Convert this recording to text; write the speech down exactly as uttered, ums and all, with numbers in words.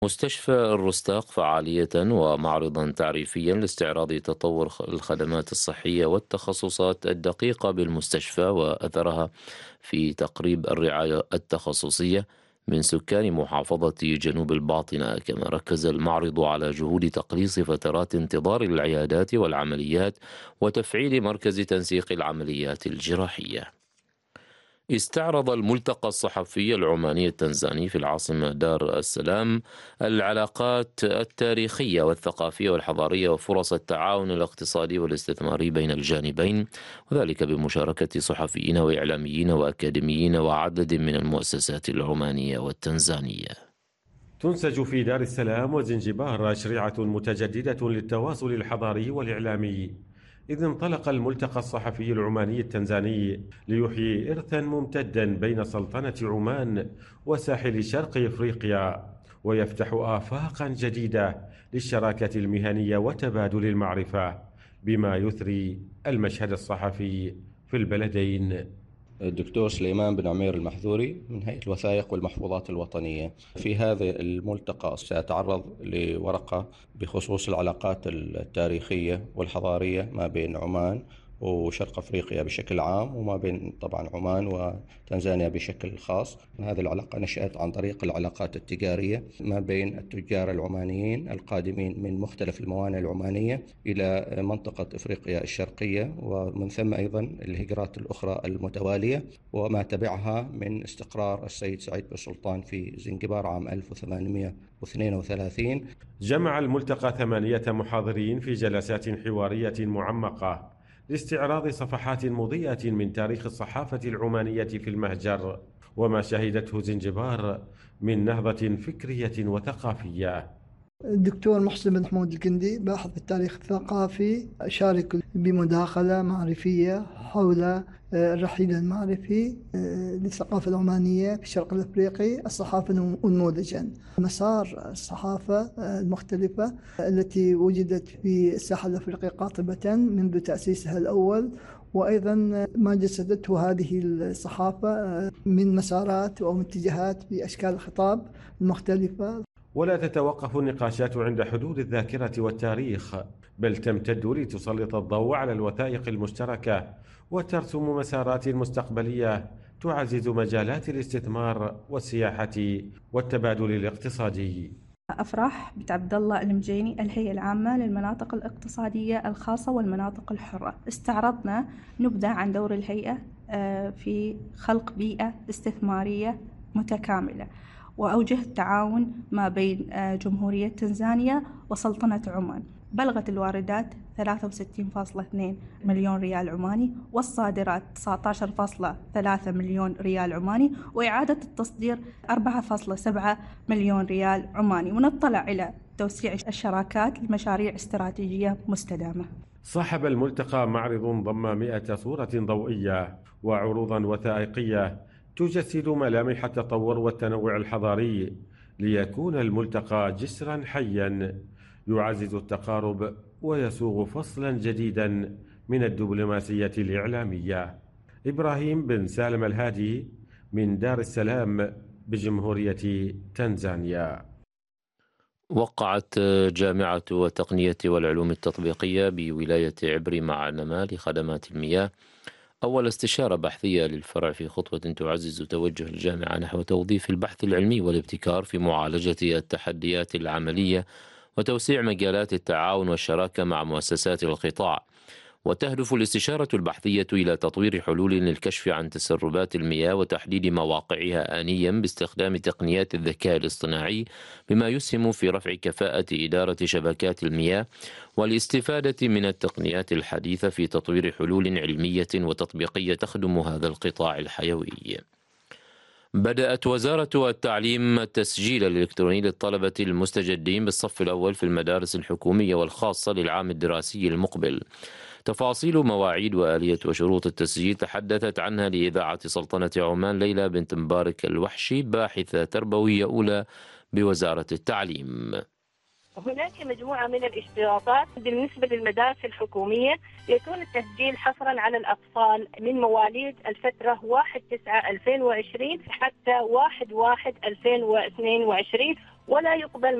مستشفى الرستاق فعالية ومعرضا تعريفيا لاستعراض تطور خ- الخدمات الصحية والتخصصات الدقيقة بالمستشفى وأثرها في تقريب الرعاية التخصصية من سكان محافظة جنوب الباطنة. كما ركز المعرض على جهود تقليص فترات انتظار العيادات والعمليات وتفعيل مركز تنسيق العمليات الجراحية. استعرض الملتقى الصحفي العماني التنزاني في العاصمة دار السلام العلاقات التاريخية والثقافية والحضارية وفرص التعاون الاقتصادي والاستثماري بين الجانبين، وذلك بمشاركة صحفيين وإعلاميين وأكاديميين وعدد من المؤسسات العمانية والتنزانية. تنسج في دار السلام وزنجبار أشرعة متجددة للتواصل الحضاري والإعلامي، إذ انطلق الملتقى الصحفي العماني التنزاني ليحيي إرثا ممتدا بين سلطنة عمان وساحل شرق إفريقيا، ويفتح آفاقا جديدة للشراكة المهنية وتبادل المعرفة بما يثري المشهد الصحفي في البلدين. الدكتور سليمان بن عمير المحذوري من هيئة الوثائق والمحفوظات الوطنية. في هذا الملتقى سأتعرض لورقة بخصوص العلاقات التاريخية والحضارية ما بين عمان وشرق أفريقيا بشكل عام، وما بين طبعا عمان وتنزانيا بشكل خاص. هذه العلاقة نشأت عن طريق العلاقات التجارية ما بين التجار العمانيين القادمين من مختلف الموانئ العمانية إلى منطقة أفريقيا الشرقية، ومن ثم أيضا الهجرات الأخرى المتوالية، وما تبعها من استقرار السيد سعيد بن سلطان في زنجبار عام ألف وثمانمئة واثنين وثلاثين. جمع الملتقى ثمانية محاضرين في جلسات حوارية معمقة لاستعراض صفحات مضيئة من تاريخ الصحافة العمانية في المهجر وما شهدته زنجبار من نهضة فكرية وثقافية. الدكتور محسن بن حمود الكندي باحث في التاريخ الثقافي شارك بمداخلة معرفية حول الرحيل المعرفي للثقافة العمانية في الشرق الأفريقي، الصحافة أنموذجا، مسار الصحافة المختلفة التي وجدت في الساحل الأفريقي قاطبة منذ تأسيسها الأول، وأيضا ما جسدته هذه الصحافة من مسارات أو اتجاهات بأشكال الخطاب المختلفة. ولا تتوقف النقاشات عند حدود الذاكرة والتاريخ، بل تمتد لتسلط الضوء على الوثائق المشتركة وترسم مسارات مستقبلية تعزز مجالات الاستثمار والسياحة والتبادل الاقتصادي. أفراح بنت عبد الله المجيني، الهيئة العامة للمناطق الاقتصادية الخاصة والمناطق الحرة. استعرضنا نبذة عن دور الهيئة في خلق بيئة استثمارية متكاملة وأوجه التعاون ما بين جمهورية تنزانيا وسلطنة عمان. بلغت الواردات ثلاثة وستين فاصلة اثنين مليون ريال عماني، والصادرات تسعة عشر فاصلة ثلاثة مليون ريال عماني، وإعادة التصدير أربعة فاصلة سبعة مليون ريال عماني. ونطلع إلى توسيع الشراكات لمشاريع استراتيجية مستدامة. صاحب الملتقى معرض ضم مئة صورة ضوئية وعروضا وثائقية تجسد ملامح التطور والتنوع الحضاري، ليكون الملتقى جسرا حيا يعزز التقارب ويسوغ فصلا جديدا من الدبلوماسية الإعلامية. إبراهيم بن سالم الهادي من دار السلام بجمهورية تنزانيا. وقعت جامعة التقنية والعلوم التطبيقية بولاية عبري مع نما لخدمات المياه أول استشارة بحثية للفرع في خطوة تعزز توجه الجامعة نحو توظيف البحث العلمي والابتكار في معالجة التحديات العملية وتوسيع مجالات التعاون والشراكة مع مؤسسات القطاع. وتهدف الاستشارة البحثية إلى تطوير حلول للكشف عن تسربات المياه وتحديد مواقعها آنيا باستخدام تقنيات الذكاء الاصطناعي، بما يسهم في رفع كفاءة إدارة شبكات المياه والاستفادة من التقنيات الحديثة في تطوير حلول علمية وتطبيقية تخدم هذا القطاع الحيوي. بدأت وزارة التعليم التسجيل الإلكتروني للطلبة المستجدين بالصف الأول في المدارس الحكومية والخاصة للعام الدراسي المقبل. تفاصيل مواعيد وآلية وشروط التسجيل تحدثت عنها لإذاعة سلطنة عمان ليلى بنت مبارك الوحشي، باحثة تربوية أولى بوزارة التعليم. هناك مجموعة من الاشتراطات. بالنسبة للمدارس الحكومية يكون التسجيل حصرا على الأطفال من مواليد الفترة واحد تسعة ألفين وعشرين حتى واحد واحد ألفين واثنين وعشرين، ولا يقبل